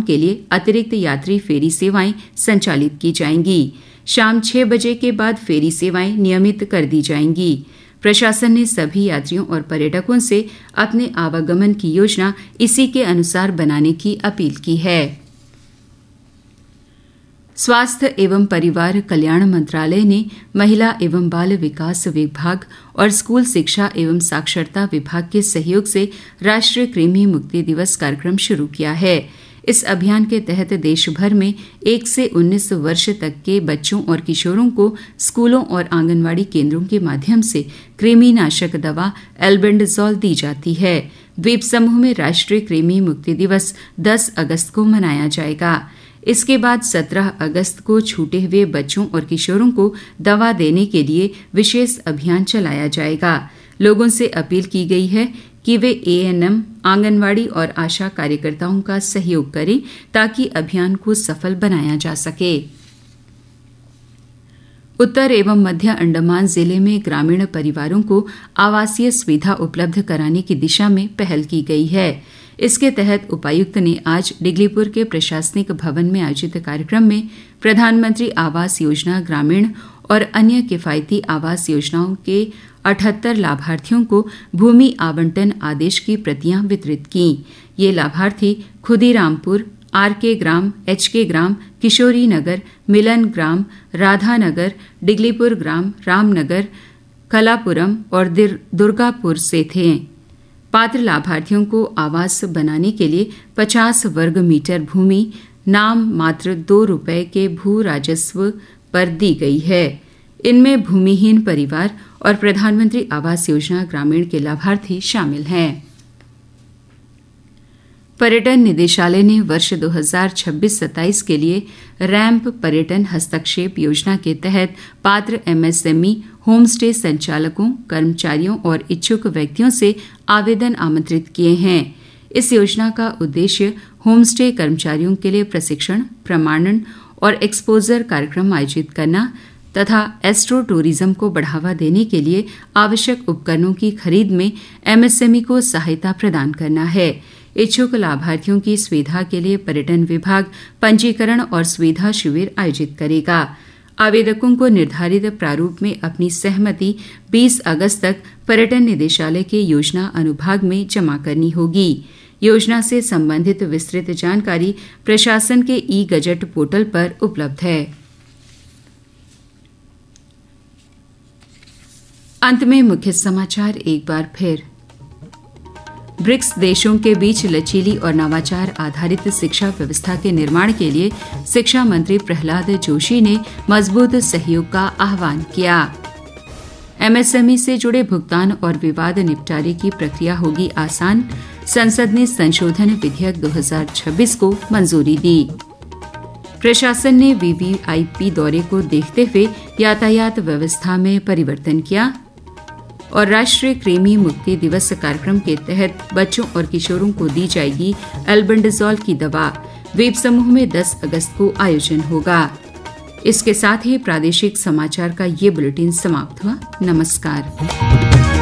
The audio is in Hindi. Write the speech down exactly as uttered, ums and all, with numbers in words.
के लिए अतिरिक्त यात्री फेरी सेवाएं संचालित की जाएंगी। शाम छह बजे के बाद फेरी सेवाएं नियमित कर दी जाएंगी। प्रशासन ने सभी यात्रियों और पर्यटकों से अपने आवागमन की योजना इसी के अनुसार बनाने की अपील की है। स्वास्थ्य एवं परिवार कल्याण मंत्रालय ने महिला एवं बाल विकास विभाग और स्कूल शिक्षा एवं साक्षरता विभाग के सहयोग से राष्ट्रीय कृमि मुक्ति दिवस कार्यक्रम शुरू किया है। इस अभियान के तहत देश भर में एक से उन्नीस वर्ष तक के बच्चों और किशोरों को स्कूलों और आंगनवाड़ी केंद्रों के माध्यम से कृमिनाशक दवा एल्बेंडाजोल दी जाती है। द्वीप समूह में राष्ट्रीय कृमि मुक्ति दिवस दस अगस्त को मनाया जाएगा। इसके बाद सत्रह अगस्त को छूटे हुए बच्चों और किशोरों को दवा देने के लिए विशेष अभियान चलाया जाएगा। लोगों से अपील की गई है कि वे ए एन एम, आंगनवाड़ी और आशा कार्यकर्ताओं का सहयोग करें ताकि अभियान को सफल बनाया जा सके। उत्तर एवं मध्य अंडमान जिले में ग्रामीण परिवारों को आवासीय सुविधा उपलब्ध कराने की दिशा में पहल की गई है। इसके तहत उपायुक्त ने आज डिगलीपुर के प्रशासनिक भवन में आयोजित कार्यक्रम में प्रधानमंत्री आवास योजना ग्रामीण और अन्य किफायती आवास योजनाओं के अठहत्तर लाभार्थियों को भूमि आवंटन आदेश की प्रतियां वितरित की। ये लाभार्थी खुदीरामपुर, आर के ग्राम, एच के ग्राम, किशोरी नगर, मिलन ग्राम, राधानगर, डिगलीपुर ग्राम, रामनगर, कलापुरम और दुर्गापुर से थे। पात्र लाभार्थियों को आवास बनाने के लिए पचास वर्ग मीटर भूमि नाम मात्र दो रुपए के भू राजस्व पर दी गई है। इनमें भूमिहीन परिवार और प्रधानमंत्री आवास योजना ग्रामीण के लाभार्थी शामिल हैं। पर्यटन निदेशालय ने वर्ष दो हज़ार छब्बीस सत्ताईस के लिए रैंप पर्यटन हस्तक्षेप योजना के तहत पात्र M S M E, home stay संचालकों, कर्मचारियों और इच्छुक व्यक्तियों से आवेदन आमंत्रित किए हैं। इस योजना का उद्देश्य होम स्टे कर्मचारियों के लिए प्रशिक्षण, प्रमाणन और एक्सपोजर कार्यक्रम आयोजित करना तथा एस्ट्रो टूरिज्म को बढ़ावा देने के लिए आवश्यक उपकरणों की खरीद में एम एस एम ई को सहायता प्रदान करना है। इच्छुक लाभार्थियों की सुविधा के लिए पर्यटन विभाग पंजीकरण और सुविधा शिविर आयोजित करेगा। आवेदकों को निर्धारित प्रारूप में अपनी सहमति बीस अगस्त तक पर्यटन निदेशालय के योजना अनुभाग में जमा करनी होगी। योजना से संबंधित विस्तृत जानकारी प्रशासन के ई गजट पोर्टल पर उपलब्ध है। अंत में मुख्य समाचार एक बार फिर। ब्रिक्स देशों के बीच लचीली और नवाचार आधारित शिक्षा व्यवस्था के निर्माण के लिए शिक्षा मंत्री प्रहलाद जोशी ने मजबूत सहयोग का आह्वान किया। एम एस एम ई से जुड़े भुगतान और विवाद निपटारे की प्रक्रिया होगी आसान। संसद ने संशोधन विधेयक दो हज़ार छब्बीस को मंजूरी दी। प्रशासन ने वी वी आई पी दौरे को देखते हुए यातायात व्यवस्था में परिवर्तन किया। और राष्ट्रीय कृमि मुक्ति दिवस कार्यक्रम के तहत बच्चों और किशोरों को दी जाएगी एल्बेंडाजोल की दवा। द्वीप समूह में दस अगस्त को आयोजन होगा। इसके साथ ही प्रादेशिक समाचार का ये बुलेटिन समाप्त हुआ। नमस्कार।